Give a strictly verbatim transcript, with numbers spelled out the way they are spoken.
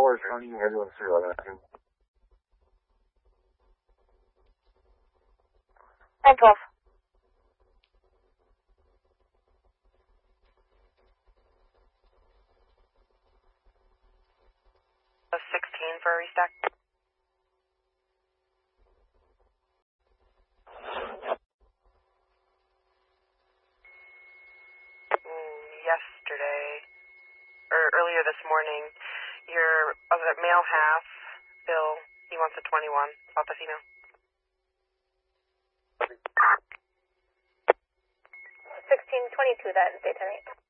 我的声音应该就是了。 nine twelve. sixteen for a restack. Yesterday, or earlier this morning, your other male half, Bill, he wants a twenty-one. About the female. sixteen twenty-two, that is day ten eight.